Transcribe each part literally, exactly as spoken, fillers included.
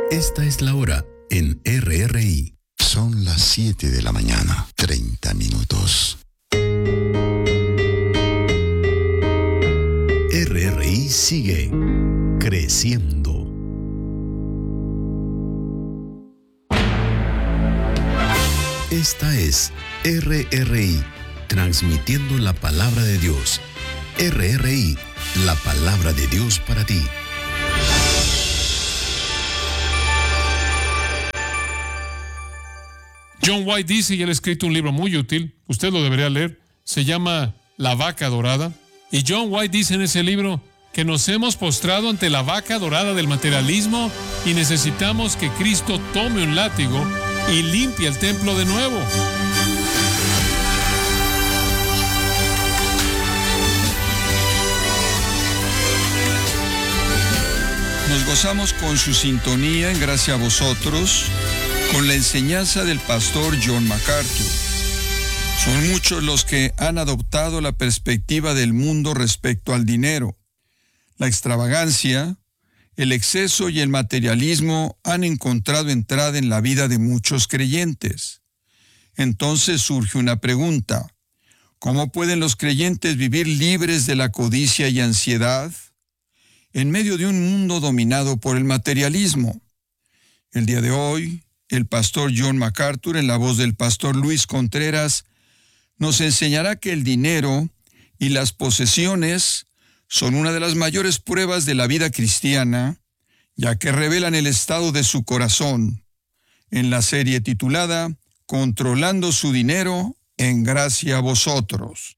Esta es la hora en R R I. Son las siete de la mañana, treinta minutos. R R I sigue creciendo. Esta es R R I, transmitiendo la palabra de Dios. R R I, la palabra de Dios para ti. John White dice, y él ha escrito un libro muy útil, usted lo debería leer, se llama La Vaca Dorada. Y John White dice en ese libro que nos hemos postrado ante la vaca dorada del materialismo y necesitamos que Cristo tome un látigo y limpie el templo de nuevo. Nos gozamos con su sintonía en gracia a vosotros, con la enseñanza del pastor John MacArthur. Son muchos los que han adoptado la perspectiva del mundo respecto al dinero. La extravagancia, el exceso y el materialismo han encontrado entrada en la vida de muchos creyentes. Entonces surge una pregunta: ¿cómo pueden los creyentes vivir libres de la codicia y ansiedad en medio de un mundo dominado por el materialismo? El día de hoy, el pastor John MacArthur, en la voz del pastor Luis Contreras, nos enseñará que el dinero y las posesiones son una de las mayores pruebas de la vida cristiana, ya que revelan el estado de su corazón, en la serie titulada Controlando su dinero en gracia a vosotros.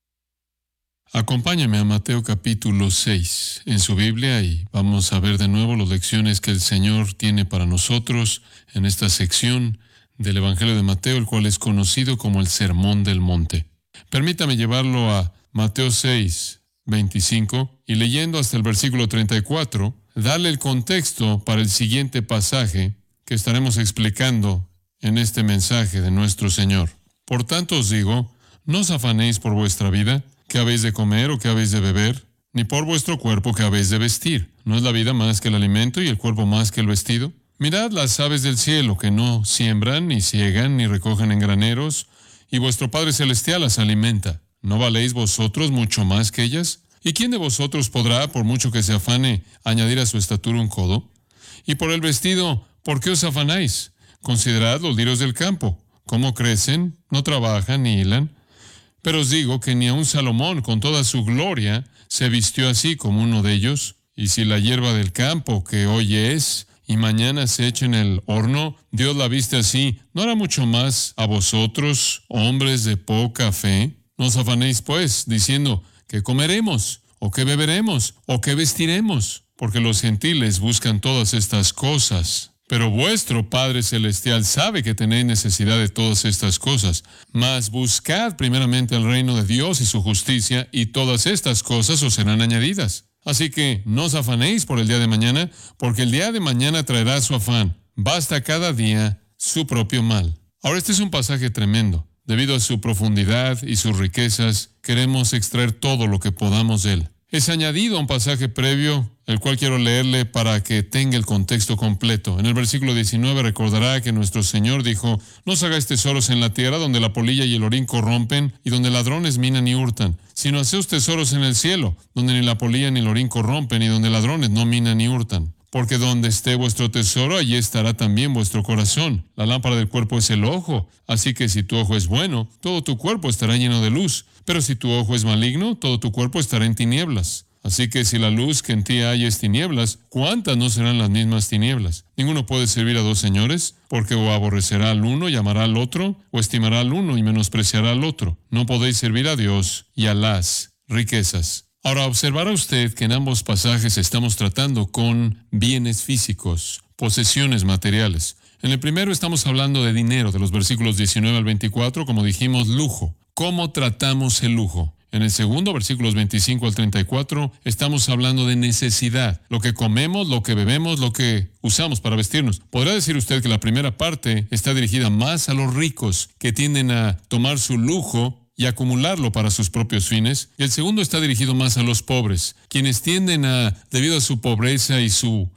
Acompáñame a Mateo capítulo seis en su Biblia y vamos a ver de nuevo las lecciones que el Señor tiene para nosotros en esta sección del Evangelio de Mateo, el cual es conocido como el Sermón del Monte. Permítame llevarlo a Mateo seis, veinticinco, y leyendo hasta el versículo treinta y cuatro, darle el contexto para el siguiente pasaje que estaremos explicando en este mensaje de nuestro Señor. Por tanto os digo, no os afanéis por vuestra vida, qué habéis de comer o qué habéis de beber, ni por vuestro cuerpo qué habéis de vestir. ¿No es la vida más que el alimento y el cuerpo más que el vestido? Mirad las aves del cielo, que no siembran, ni ciegan, ni recogen en graneros, y vuestro Padre Celestial las alimenta. ¿No valéis vosotros mucho más que ellas? ¿Y quién de vosotros podrá, por mucho que se afane, añadir a su estatura un codo? Y por el vestido, ¿por qué os afanáis? Considerad los lirios del campo, cómo crecen, no trabajan ni hilan. Pero os digo que ni aun Salomón, con toda su gloria, se vistió así como uno de ellos. Y si la hierba del campo, que hoy es, y mañana se echa en el horno, Dios la viste así, ¿no hará mucho más a vosotros, hombres de poca fe? No os afanéis, pues, diciendo, ¿qué comeremos? ¿O qué beberemos? ¿O qué vestiremos? Porque los gentiles buscan todas estas cosas. Pero vuestro Padre Celestial sabe que tenéis necesidad de todas estas cosas. Mas buscad primeramente el reino de Dios y su justicia, y todas estas cosas os serán añadidas. Así que no os afanéis por el día de mañana, porque el día de mañana traerá su afán. Basta cada día su propio mal. Ahora, este es un pasaje tremendo. Debido a su profundidad y sus riquezas, queremos extraer todo lo que podamos de él. Es añadido a un pasaje previo, el cual quiero leerle para que tenga el contexto completo. En el versículo diecinueve recordará que nuestro Señor dijo, no os hagáis tesoros en la tierra, donde la polilla y el orín corrompen, y donde ladrones minan y hurtan, sino haceos tesoros en el cielo, donde ni la polilla ni el orín corrompen, y donde ladrones no minan ni hurtan. Porque donde esté vuestro tesoro, allí estará también vuestro corazón. La lámpara del cuerpo es el ojo, así que si tu ojo es bueno, todo tu cuerpo estará lleno de luz. Pero si tu ojo es maligno, todo tu cuerpo estará en tinieblas. Así que si la luz que en ti hay es tinieblas, ¿cuántas no serán las mismas tinieblas? Ninguno puede servir a dos señores, porque o aborrecerá al uno y amará al otro, o estimará al uno y menospreciará al otro. No podéis servir a Dios y a las riquezas. Ahora, observará usted que en ambos pasajes estamos tratando con bienes físicos, posesiones materiales. En el primero estamos hablando de dinero, de los versículos diecinueve al veinticuatro, como dijimos, lujo. ¿Cómo tratamos el lujo? En el segundo, versículos veinticinco al treinta y cuatro, estamos hablando de necesidad. Lo que comemos, lo que bebemos, lo que usamos para vestirnos. Podrá decir usted que la primera parte está dirigida más a los ricos, que tienden a tomar su lujo y acumularlo para sus propios fines. Y el segundo está dirigido más a los pobres, quienes tienden a, debido a su pobreza y su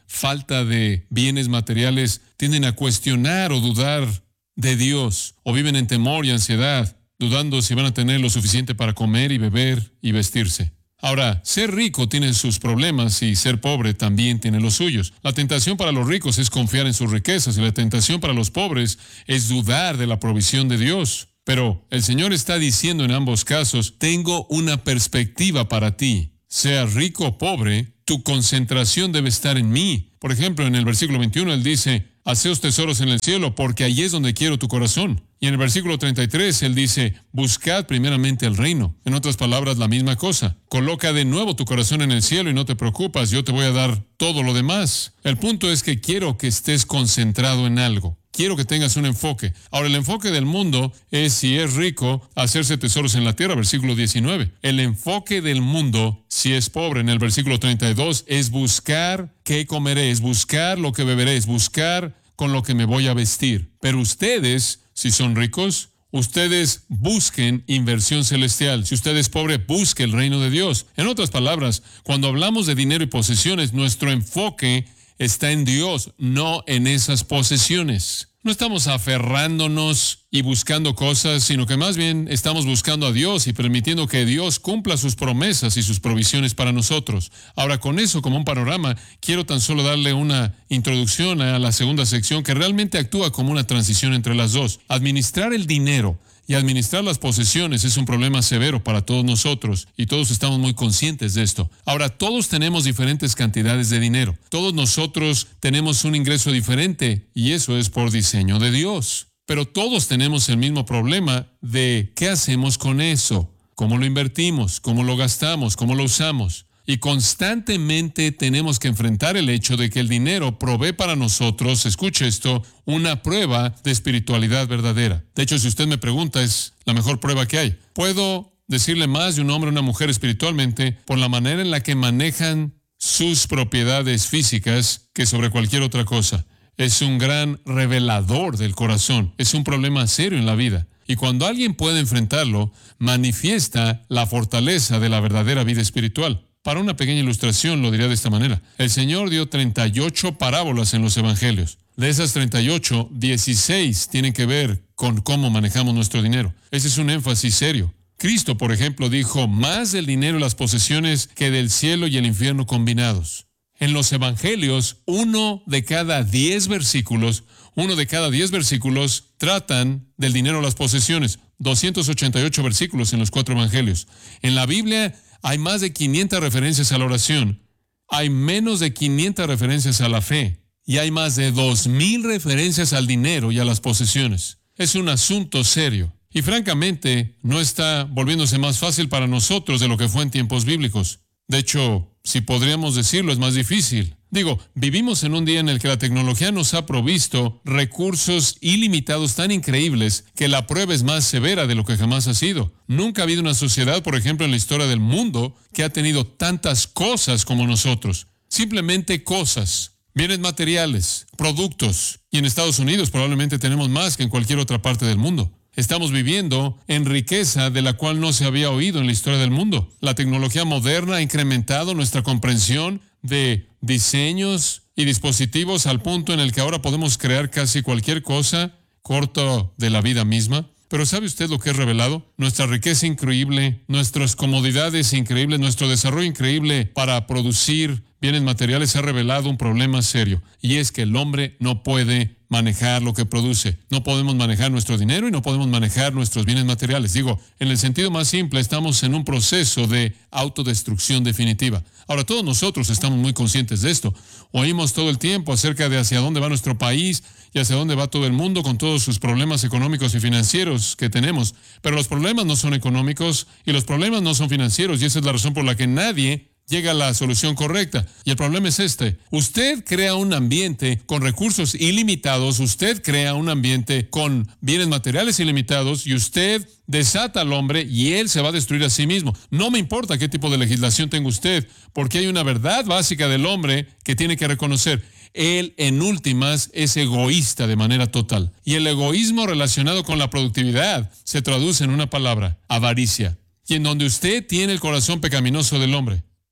falta de bienes materiales tienden a cuestionar o dudar de Dios, o viven en temor y ansiedad, dudando si van a tener lo suficiente para comer y beber y vestirse. Ahora, ser rico tiene sus problemas y ser pobre también tiene los suyos. La tentación para los ricos es confiar en sus riquezas y la tentación para los pobres es dudar de la provisión de Dios. Pero el Señor está diciendo en ambos casos, tengo una perspectiva para ti. Seas rico o pobre, tu concentración debe estar en mí. Por ejemplo, en el versículo veintiuno, Él dice, haceos tesoros en el cielo, porque allí es donde quiero tu corazón. Y en el versículo treinta y tres, Él dice, buscad primeramente el reino. En otras palabras, la misma cosa. Coloca de nuevo tu corazón en el cielo y no te preocupas, yo te voy a dar todo lo demás. El punto es que quiero que estés concentrado en algo. Quiero que tengas un enfoque. Ahora, el enfoque del mundo es, si es rico, hacerse tesoros en la tierra, versículo diecinueve. El enfoque del mundo, si es pobre, en el versículo treinta y dos, es buscar qué comeré, es buscar lo que beberé, es buscar con lo que me voy a vestir. Pero ustedes, si son ricos, ustedes busquen inversión celestial. Si usted es pobre, busque el reino de Dios. En otras palabras, cuando hablamos de dinero y posesiones, nuestro enfoque está en Dios, no en esas posesiones. No estamos aferrándonos y buscando cosas, sino que más bien estamos buscando a Dios y permitiendo que Dios cumpla sus promesas y sus provisiones para nosotros. Ahora, con eso como un panorama, quiero tan solo darle una introducción a la segunda sección que realmente actúa como una transición entre las dos. Administrar el dinero y administrar las posesiones es un problema severo para todos nosotros y todos estamos muy conscientes de esto. Ahora, todos tenemos diferentes cantidades de dinero. Todos nosotros tenemos un ingreso diferente y eso es por diseño de Dios. Pero todos tenemos el mismo problema de qué hacemos con eso, cómo lo invertimos, cómo lo gastamos, cómo lo usamos. Y constantemente tenemos que enfrentar el hecho de que el dinero provee para nosotros, escuche esto, una prueba de espiritualidad verdadera. De hecho, si usted me pregunta, es la mejor prueba que hay. Puedo decirle más de un hombre o una mujer espiritualmente por la manera en la que manejan sus propiedades físicas que sobre cualquier otra cosa. Es un gran revelador del corazón. Es un problema serio en la vida. Y cuando alguien puede enfrentarlo, manifiesta la fortaleza de la verdadera vida espiritual. Para una pequeña ilustración lo diría de esta manera. El Señor dio treinta y ocho parábolas en los evangelios. De esas treinta y ocho, dieciséis tienen que ver con cómo manejamos nuestro dinero. Ese es un énfasis serio. Cristo, por ejemplo, dijo más del dinero y las posesiones que del cielo y el infierno combinados. En los evangelios, uno de cada diez versículos, uno de cada diez versículos tratan del dinero y las posesiones. doscientos ochenta y ocho versículos en los cuatro evangelios. En la Biblia hay más de quinientas referencias a la oración, hay menos de quinientas referencias a la fe, y hay más de dos mil referencias al dinero y a las posesiones. Es un asunto serio, y francamente no está volviéndose más fácil para nosotros de lo que fue en tiempos bíblicos. De hecho, si podríamos decirlo, es más difícil. Digo, vivimos en un día en el que la tecnología nos ha provisto recursos ilimitados tan increíbles que la prueba es más severa de lo que jamás ha sido. Nunca ha habido una sociedad, por ejemplo, en la historia del mundo que ha tenido tantas cosas como nosotros. Simplemente cosas, bienes materiales, productos. Y en Estados Unidos probablemente tenemos más que en cualquier otra parte del mundo. Estamos viviendo en riqueza de la cual no se había oído en la historia del mundo. La tecnología moderna ha incrementado nuestra comprensión de diseños y dispositivos al punto en el que ahora podemos crear casi cualquier cosa corto de la vida misma. Pero ¿sabe usted lo que es revelado? Nuestra riqueza increíble, nuestras comodidades increíbles, nuestro desarrollo increíble para producir bienes materiales ha revelado un problema serio. Y es que el hombre no puede manejar lo que produce. No podemos manejar nuestro dinero y no podemos manejar nuestros bienes materiales. Digo, en el sentido más simple, estamos en un proceso de autodestrucción definitiva. Ahora, todos nosotros estamos muy conscientes de esto. Oímos todo el tiempo acerca de hacia dónde va nuestro país y hacia dónde va todo el mundo con todos sus problemas económicos y financieros que tenemos. Pero los problemas no son económicos y los problemas no son financieros, y esa es la razón por la que nadie llega a la solución correcta. Y el problema es este. Usted crea un ambiente con recursos ilimitados, usted crea un ambiente con bienes materiales ilimitados y usted desata al hombre y él se va a destruir a sí mismo. No me importa qué tipo de legislación tenga usted, porque hay una verdad básica del hombre que tiene que reconocer. Él, en últimas, es egoísta de manera total. Y el egoísmo relacionado con la productividad se traduce en una palabra: avaricia. Y en donde usted tiene el corazón pecaminoso del hombre,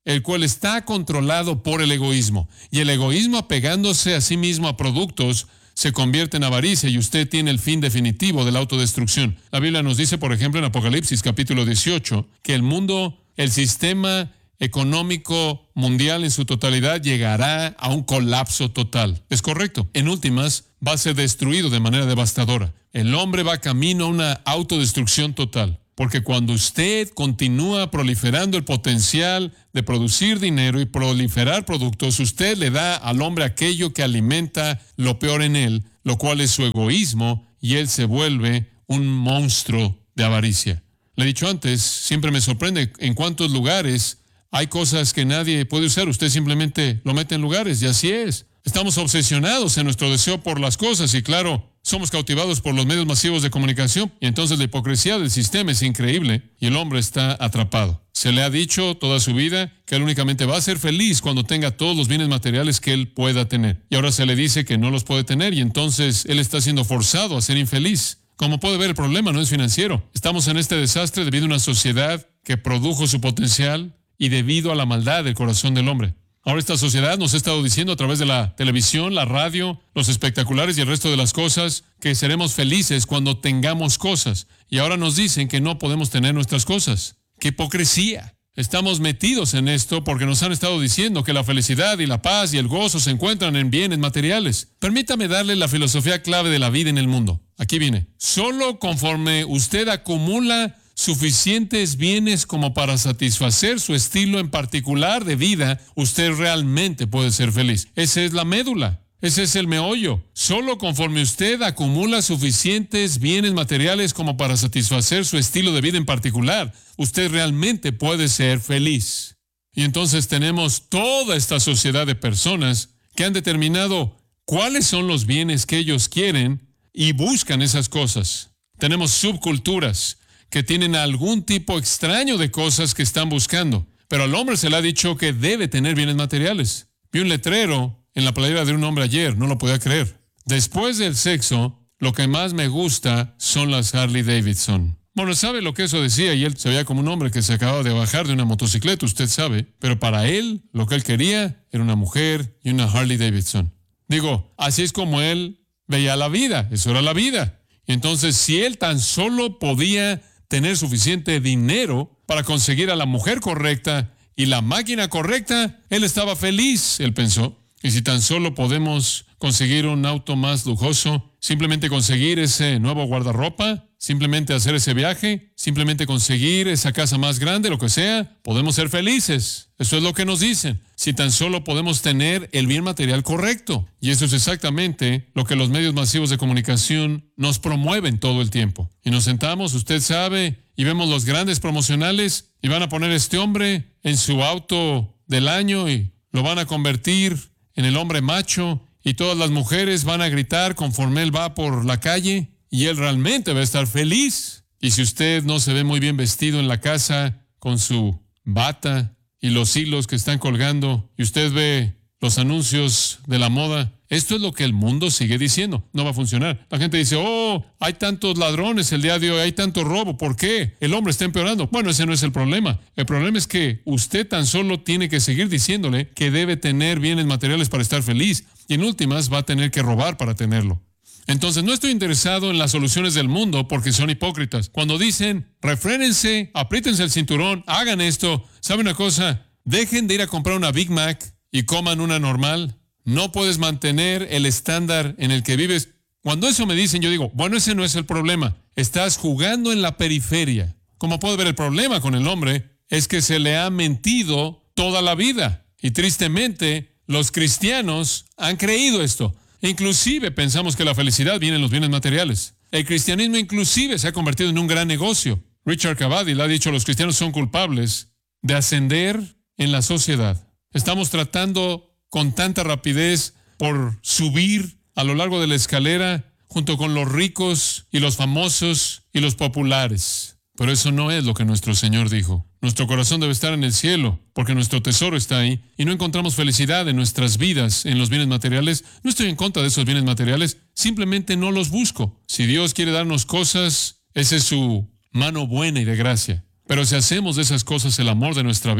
el cual está controlado por el egoísmo. Y el egoísmo, apegándose a sí mismo a productos, se convierte en avaricia y usted tiene el fin definitivo de la autodestrucción. La Biblia nos dice, por ejemplo, en Apocalipsis capítulo dieciocho, que el mundo, el sistema económico mundial en su totalidad llegará a un colapso total. Es correcto. En últimas, va a ser destruido de manera devastadora. El hombre va camino a una autodestrucción total. Porque cuando usted continúa proliferando el potencial de producir dinero y proliferar productos, usted le da al hombre aquello que alimenta lo peor en él, lo cual es su egoísmo, y él se vuelve un monstruo de avaricia. Le he dicho antes, siempre me sorprende en cuántos lugares hay cosas que nadie puede usar. Usted simplemente lo mete en lugares, y así es. Estamos obsesionados en nuestro deseo por las cosas y, claro, somos cautivados por los medios masivos de comunicación, y entonces la hipocresía del sistema es increíble y el hombre está atrapado. Se le ha dicho toda su vida que él únicamente va a ser feliz cuando tenga todos los bienes materiales que él pueda tener. Y ahora se le dice que no los puede tener y entonces él está siendo forzado a ser infeliz. Como puede ver, el problema no es financiero. Estamos en este desastre debido a una sociedad que produjo su potencial y debido a la maldad del corazón del hombre. Ahora esta sociedad nos ha estado diciendo a través de la televisión, la radio, los espectaculares y el resto de las cosas que seremos felices cuando tengamos cosas. Y ahora nos dicen que no podemos tener nuestras cosas. ¡Qué hipocresía! Estamos metidos en esto porque nos han estado diciendo que la felicidad y la paz y el gozo se encuentran en bienes materiales. Permítame darle la filosofía clave de la vida en el mundo. Aquí viene. Solo conforme usted acumula suficientes bienes como para satisfacer su estilo en particular de vida, usted realmente puede ser feliz. Esa es la médula. Ese es el meollo. Solo conforme usted acumula suficientes bienes materiales como para satisfacer su estilo de vida en particular, usted realmente puede ser feliz. Y entonces tenemos toda esta sociedad de personas que han determinado cuáles son los bienes que ellos quieren y buscan esas cosas. Tenemos subculturas que tienen algún tipo extraño de cosas que están buscando. Pero al hombre se le ha dicho que debe tener bienes materiales. Vi un letrero en la playera de un hombre ayer, no lo podía creer. Después del sexo, lo que más me gusta son las Harley Davidson. Bueno, ¿sabe lo que eso decía? Y él se veía como un hombre que se acababa de bajar de una motocicleta, usted sabe. Pero para él, lo que él quería era una mujer y una Harley Davidson. Digo, así es como él veía la vida. Eso era la vida. Y entonces, si él tan solo podía tener suficiente dinero para conseguir a la mujer correcta y la máquina correcta, él estaba feliz, él pensó. Y si tan solo podemos conseguir un auto más lujoso, simplemente conseguir ese nuevo guardarropa, simplemente hacer ese viaje, simplemente conseguir esa casa más grande, lo que sea, podemos ser felices. Eso es lo que nos dicen. Si tan solo podemos tener el bien material correcto. Y eso es exactamente lo que los medios masivos de comunicación nos promueven todo el tiempo. Y nos sentamos, usted sabe, y vemos los grandes promocionales y van a poner a este hombre en su auto del año y lo van a convertir en el hombre macho y todas las mujeres van a gritar conforme él va por la calle y él realmente va a estar feliz. Y si usted no se ve muy bien vestido en la casa con su bata y los hilos que están colgando y usted ve los anuncios de la moda, esto es lo que el mundo sigue diciendo. No va a funcionar. La gente dice, oh, hay tantos ladrones el día de hoy, hay tanto robo. ¿Por qué? El hombre está empeorando. Bueno, ese no es el problema. El problema es que usted tan solo tiene que seguir diciéndole que debe tener bienes materiales para estar feliz. Y en últimas va a tener que robar para tenerlo. Entonces, no estoy interesado en las soluciones del mundo porque son hipócritas. Cuando dicen, refrénense, apriétense el cinturón, hagan esto. ¿Sabe una cosa? Dejen de ir a comprar una Big Mac y coman una normal. No puedes mantener el estándar en el que vives. Cuando eso me dicen, yo digo, bueno, ese no es el problema. Estás jugando en la periferia. Como puede ver, el problema con el hombre es que se le ha mentido toda la vida. Y tristemente, los cristianos han creído esto. Inclusive pensamos que la felicidad viene en los bienes materiales. El cristianismo inclusive se ha convertido en un gran negocio. Richard Cavadi le ha dicho, los cristianos son culpables de ascender en la sociedad. Estamos tratando con tanta rapidez por subir a lo largo de la escalera junto con los ricos y los famosos y los populares. Pero eso no es lo que nuestro Señor dijo. Nuestro corazón debe estar en el cielo porque nuestro tesoro está ahí y no encontramos felicidad en nuestras vidas, en los bienes materiales. No estoy en contra de esos bienes materiales, simplemente no los busco. Si Dios quiere darnos cosas, esa es su mano buena y de gracia. Pero si hacemos de esas cosas el amor de nuestra vida,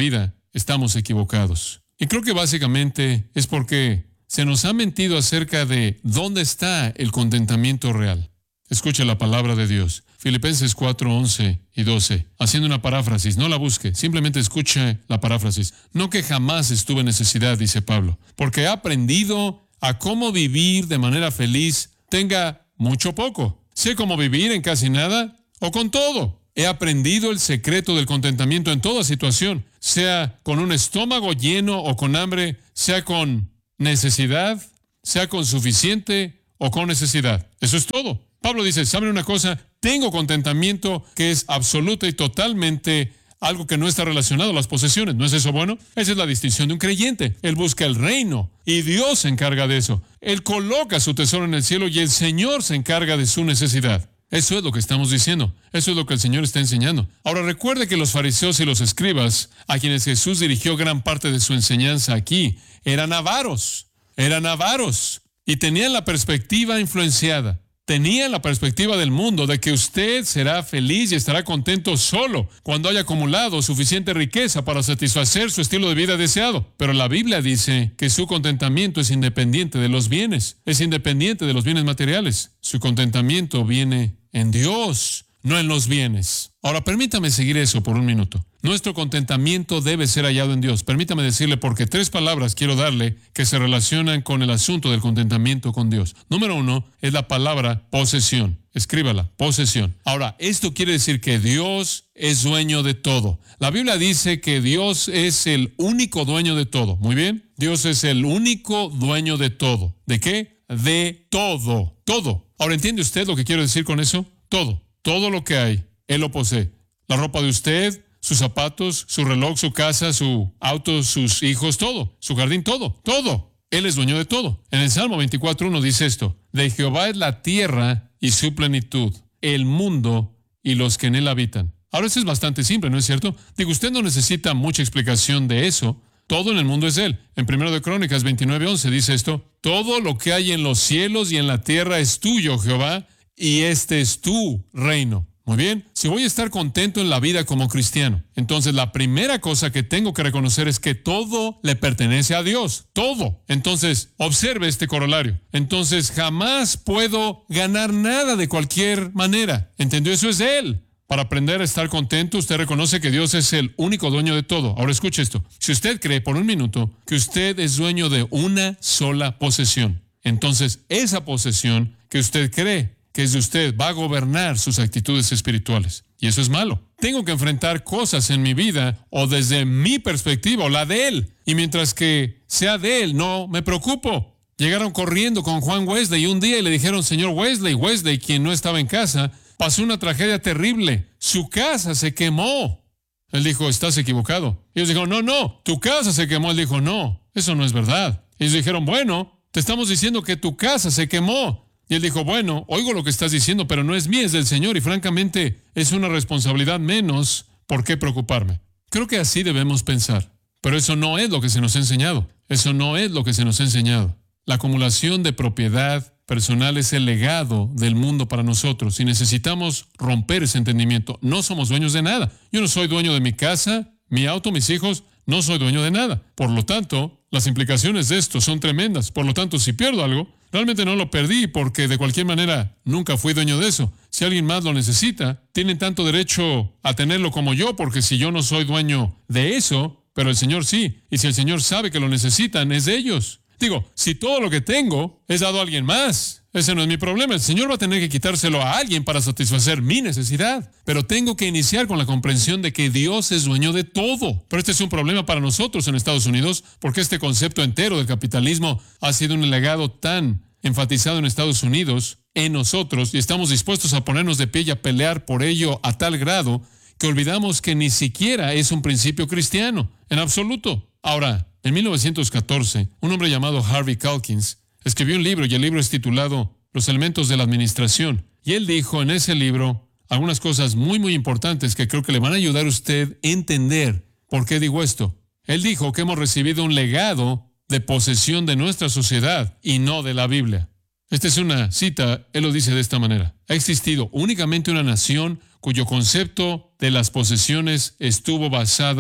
estamos equivocados. Y creo que básicamente es porque se nos ha mentido acerca de dónde está el contentamiento real. Escucha la palabra de Dios. Filipenses cuatro, once y doce. Haciendo una paráfrasis, no la busque, simplemente escuche la paráfrasis. No que jamás estuve en necesidad, dice Pablo, porque he aprendido a cómo vivir de manera feliz, tenga mucho o poco. Sé cómo vivir en casi nada o con todo. He aprendido el secreto del contentamiento en toda situación, sea con un estómago lleno o con hambre, sea con necesidad, sea con suficiente o con necesidad. Eso es todo. Pablo dice, ¿saben una cosa? Tengo contentamiento que es absoluta y totalmente algo que no está relacionado a las posesiones. ¿No es eso bueno? Esa es la distinción de un creyente. Él busca el reino y Dios se encarga de eso. Él coloca su tesoro en el cielo y el Señor se encarga de su necesidad. Eso es lo que estamos diciendo. Eso es lo que el Señor está enseñando. Ahora recuerde que los fariseos y los escribas, a quienes Jesús dirigió gran parte de su enseñanza aquí, eran avaros. Eran avaros y tenían la perspectiva influenciada. Tenía la perspectiva del mundo de que usted será feliz y estará contento solo cuando haya acumulado suficiente riqueza para satisfacer su estilo de vida deseado. Pero la Biblia dice que su contentamiento es independiente de los bienes, es independiente de los bienes materiales. Su contentamiento viene en Dios, no en los bienes. Ahora, permítame seguir eso por un minuto. Nuestro contentamiento debe ser hallado en Dios. Permítame decirle porque tres palabras quiero darle que se relacionan con el asunto del contentamiento con Dios. Número uno es la palabra posesión. Escríbala, posesión. Ahora, esto quiere decir que Dios es dueño de todo. La Biblia dice que Dios es el único dueño de todo. Muy bien. Dios es el único dueño de todo. ¿De qué? De todo. Todo. Ahora, ¿entiende usted lo que quiero decir con eso? Todo. Todo lo que hay, Él lo posee. La ropa de usted, sus zapatos, su reloj, su casa, su auto, sus hijos, todo. Su jardín, todo. Todo. Él es dueño de todo. En el Salmo veinticuatro uno dice esto: de Jehová es la tierra y su plenitud, el mundo y los que en él habitan. Ahora, eso es bastante simple, ¿no es cierto? Digo, usted no necesita mucha explicación de eso. Todo en el mundo es Él. En Primero de Crónicas veintinueve once dice esto: todo lo que hay en los cielos y en la tierra es tuyo, Jehová, y este es tu reino. Muy bien, si voy a estar contento en la vida como cristiano, entonces la primera cosa que tengo que reconocer es que todo le pertenece a Dios, todo. Entonces, observe este corolario. Entonces, jamás puedo ganar nada de cualquier manera. ¿Entendió? Eso es de Él. Para aprender a estar contento, usted reconoce que Dios es el único dueño de todo. Ahora escuche esto. Si usted cree por un minuto que usted es dueño de una sola posesión, entonces esa posesión que usted cree que es de usted va a gobernar sus actitudes espirituales. Y eso es malo. Tengo que enfrentar cosas en mi vida o desde mi perspectiva o la de Él. Y mientras que sea de Él, no me preocupo. Llegaron corriendo con Juan Wesley un día y le dijeron: señor Wesley, Wesley, quien no estaba en casa, pasó una tragedia terrible. Su casa se quemó. Él dijo: estás equivocado. Ellos dijeron: no, no, tu casa se quemó. Él dijo: no, eso no es verdad. Ellos dijeron: bueno, te estamos diciendo que tu casa se quemó. Y él dijo: bueno, oigo lo que estás diciendo, pero no es mía, es del Señor, y francamente es una responsabilidad menos. ¿Por qué preocuparme? Creo que así debemos pensar. Pero eso no es lo que se nos ha enseñado. Eso no es lo que se nos ha enseñado. La acumulación de propiedad personal es el legado del mundo para nosotros y necesitamos romper ese entendimiento. No somos dueños de nada. Yo no soy dueño de mi casa, mi auto, mis hijos. No soy dueño de nada. Por lo tanto, las implicaciones de esto son tremendas. Por lo tanto, si pierdo algo, realmente no lo perdí porque de cualquier manera nunca fui dueño de eso. Si alguien más lo necesita, tienen tanto derecho a tenerlo como yo, porque si yo no soy dueño de eso, pero el Señor sí. Y si el Señor sabe que lo necesitan, es de ellos. Digo, si todo lo que tengo es dado a alguien más, ese no es mi problema. El Señor va a tener que quitárselo a alguien para satisfacer mi necesidad. Pero tengo que iniciar con la comprensión de que Dios es dueño de todo. Pero este es un problema para nosotros en Estados Unidos, porque este concepto entero del capitalismo ha sido un legado tan enfatizado en Estados Unidos, en nosotros, y estamos dispuestos a ponernos de pie y a pelear por ello a tal grado que olvidamos que ni siquiera es un principio cristiano, en absoluto. Ahora, en mil novecientos catorce, un hombre llamado Harvey Calkins escribió un libro, y el libro es titulado Los elementos de la administración. Y él dijo en ese libro algunas cosas muy, muy importantes que creo que le van a ayudar a usted a entender por qué digo esto. Él dijo que hemos recibido un legado de posesión de nuestra sociedad y no de la Biblia. Esta es una cita, él lo dice de esta manera: ha existido únicamente una nación cuyo concepto de las posesiones estuvo basada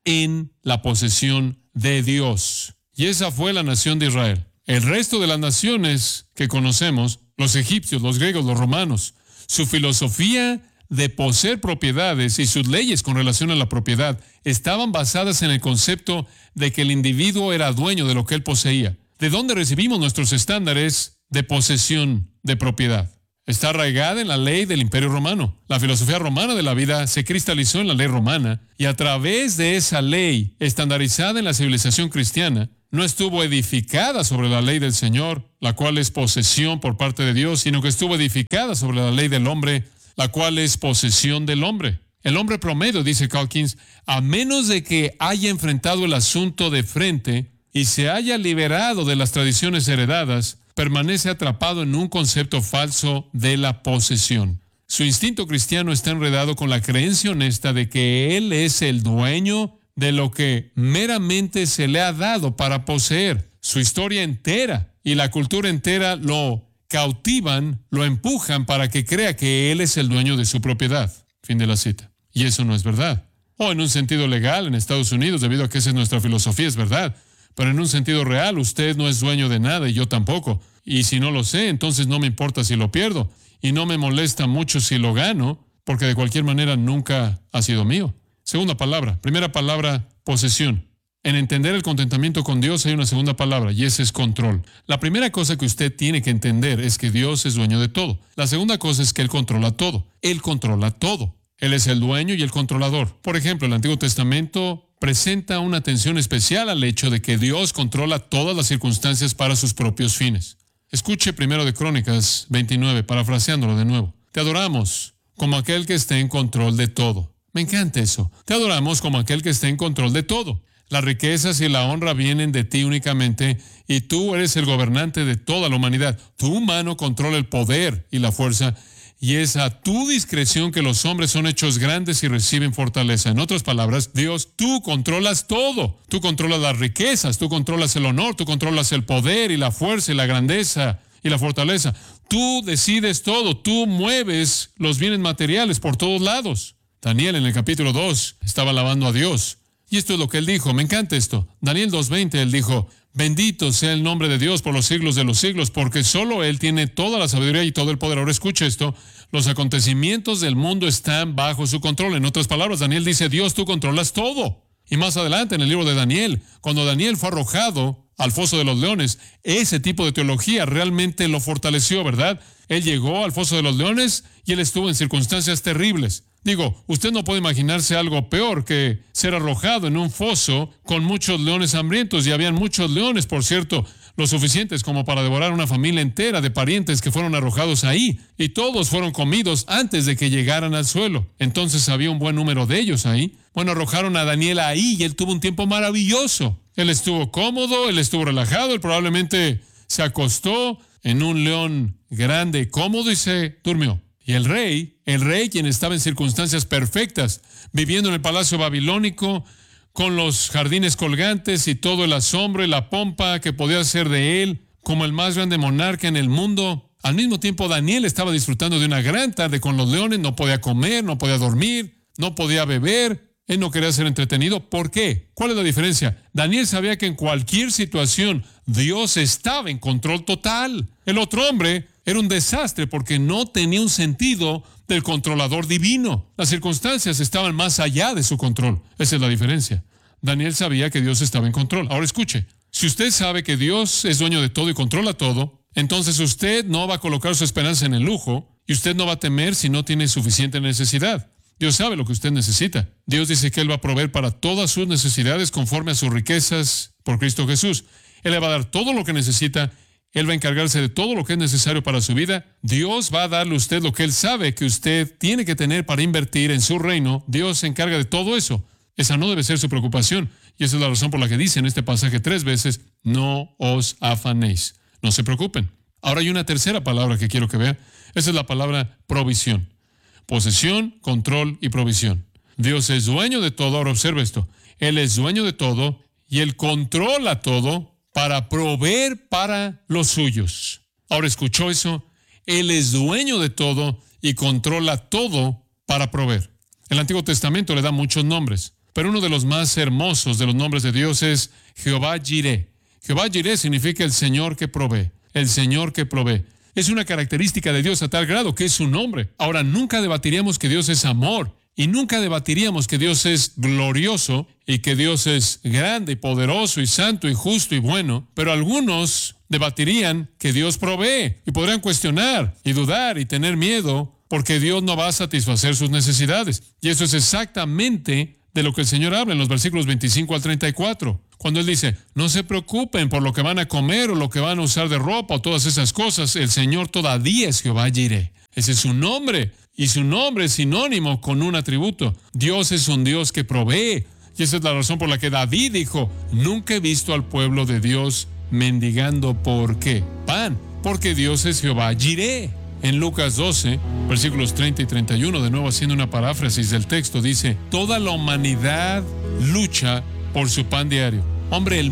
en la posesión de Dios. Y esa fue la nación de Israel. El resto de las naciones que conocemos, los egipcios, los griegos, los romanos, su filosofía de poseer propiedades y sus leyes con relación a la propiedad estaban basadas en el concepto de que el individuo era dueño de lo que él poseía. ¿De dónde recibimos nuestros estándares de posesión de propiedad? Está arraigada en la ley del Imperio Romano. La filosofía romana de la vida se cristalizó en la ley romana y a través de esa ley estandarizada en la civilización cristiana, no estuvo edificada sobre la ley del Señor, la cual es posesión por parte de Dios, sino que estuvo edificada sobre la ley del hombre, la cual es posesión del hombre. El hombre promedio, dice Calkins, a menos de que haya enfrentado el asunto de frente y se haya liberado de las tradiciones heredadas, permanece atrapado en un concepto falso de la posesión. Su instinto cristiano está enredado con la creencia honesta de que él es el dueño de lo que meramente se le ha dado para poseer. Su historia entera y la cultura entera lo cautivan, lo empujan para que crea que él es el dueño de su propiedad. Fin de la cita. Y eso no es verdad. O en un sentido legal en Estados Unidos, debido a que esa es nuestra filosofía, es verdad. Pero en un sentido real, usted no es dueño de nada y yo tampoco. Y si no lo sé, entonces no me importa si lo pierdo. Y no me molesta mucho si lo gano, porque de cualquier manera nunca ha sido mío. Segunda palabra. Primera palabra, posesión. En entender el contentamiento con Dios hay una segunda palabra, y ese es control. La primera cosa que usted tiene que entender es que Dios es dueño de todo. La segunda cosa es que Él controla todo. Él controla todo. Él es el dueño y el controlador. Por ejemplo, el Antiguo Testamento presenta una atención especial al hecho de que Dios controla todas las circunstancias para sus propios fines. Escuche primero de Crónicas veintinueve, parafraseándolo de nuevo. Te adoramos como aquel que esté en control de todo. Me encanta eso. Te adoramos como aquel que esté en control de todo. Las riquezas y la honra vienen de ti únicamente y tú eres el gobernante de toda la humanidad. Tu mano controla el poder y la fuerza y es a tu discreción que los hombres son hechos grandes y reciben fortaleza. En otras palabras, Dios, tú controlas todo. Tú controlas las riquezas, tú controlas el honor, tú controlas el poder y la fuerza y la grandeza y la fortaleza. Tú decides todo, tú mueves los bienes materiales por todos lados. Daniel en el capítulo dos estaba alabando a Dios. Y esto es lo que él dijo. Me encanta esto. Daniel dos veinte, él dijo, bendito sea el nombre de Dios por los siglos de los siglos, porque solo Él tiene toda la sabiduría y todo el poder. Ahora escucha esto. Los acontecimientos del mundo están bajo su control. En otras palabras, Daniel dice, Dios, tú controlas todo. Y más adelante en el libro de Daniel, cuando Daniel fue arrojado al foso de los leones, ese tipo de teología realmente lo fortaleció, ¿verdad? Él llegó al foso de los leones y él estuvo en circunstancias terribles. Digo, usted no puede imaginarse algo peor que ser arrojado en un foso con muchos leones hambrientos, y habían muchos leones, por cierto, lo suficientes como para devorar una familia entera de parientes que fueron arrojados ahí, y todos fueron comidos antes de que llegaran al suelo. Entonces había un buen número de ellos ahí. Bueno, arrojaron a Daniel ahí y él tuvo un tiempo maravilloso. Él estuvo cómodo, él estuvo relajado, él probablemente se acostó en un león grande, cómodo, y se durmió. Y el rey, el rey quien estaba en circunstancias perfectas, viviendo en el palacio babilónico, con los jardines colgantes y todo el asombro y la pompa que podía hacer de él, como el más grande monarca en el mundo. Al mismo tiempo, Daniel estaba disfrutando de una gran tarde con los leones, no podía comer, no podía dormir, no podía beber, él no quería ser entretenido. ¿Por qué? ¿Cuál es la diferencia? Daniel sabía que en cualquier situación Dios estaba en control total. El otro hombre era un desastre porque no tenía un sentido del controlador divino. Las circunstancias estaban más allá de su control. Esa es la diferencia. Daniel sabía que Dios estaba en control. Ahora escuche, si usted sabe que Dios es dueño de todo y controla todo, entonces usted no va a colocar su esperanza en el lujo y usted no va a temer si no tiene suficiente necesidad. Dios sabe lo que usted necesita. Dios dice que Él va a proveer para todas sus necesidades conforme a sus riquezas por Cristo Jesús. Él le va a dar todo lo que necesita. Él va a encargarse de todo lo que es necesario para su vida. Dios va a darle a usted lo que Él sabe que usted tiene que tener para invertir en su reino. Dios se encarga de todo eso. Esa no debe ser su preocupación. Y esa es la razón por la que dice en este pasaje tres veces, no os afanéis. No se preocupen. Ahora hay una tercera palabra que quiero que vea. Esa es la palabra provisión. Posesión, control y provisión. Dios es dueño de todo. Ahora observa esto. Él es dueño de todo y Él controla todo para proveer para los suyos. Ahora, ¿escuchó eso? Él es dueño de todo y controla todo para proveer. El Antiguo Testamento le da muchos nombres. Pero uno de los más hermosos de los nombres de Dios es Jehová Jireh. Jehová Jireh significa el Señor que provee, el Señor que provee. Es una característica de Dios a tal grado que es su nombre. Ahora, nunca debatiríamos que Dios es amor y nunca debatiríamos que Dios es glorioso y que Dios es grande y poderoso y santo y justo y bueno, pero algunos debatirían que Dios provee y podrían cuestionar y dudar y tener miedo porque Dios no va a satisfacer sus necesidades. Y eso es exactamente de lo que el Señor habla en los versículos veinticinco al treinta y cuatro. Cuando Él dice, no se preocupen por lo que van a comer o lo que van a usar de ropa o todas esas cosas, el Señor todavía es Jehová Jireh. Ese es su nombre, y su nombre es sinónimo con un atributo. Dios es un Dios que provee, y esa es la razón por la que David dijo, nunca he visto al pueblo de Dios mendigando ¿por qué? Pan, porque Dios es Jehová Jireh. En Lucas doce, versículos treinta y treinta y uno, de nuevo haciendo una paráfrasis del texto, dice, toda la humanidad lucha por su pan diario. Hombre, el